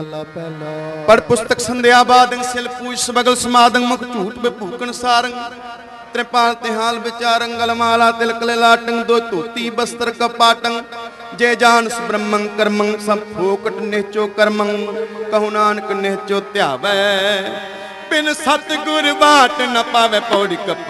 ਮਹਲਾ ਪਹਿਲਾ। पढ़ पुस्तक संध्या बादंग सिल पूज सबगल समादंग मुख झूठ बेभूकन सारंग त्रिपाल तिहाल विचारंग गलमाला तिलक लाटंग दो धोती बस्त्र कपाटंग जय जान सुब्रह्मं कर्मं सब फोकट निहचो कर्मं कहु नानक निहचो ध्यावै बिन सतगुर बाट न पावे पौड़ी कप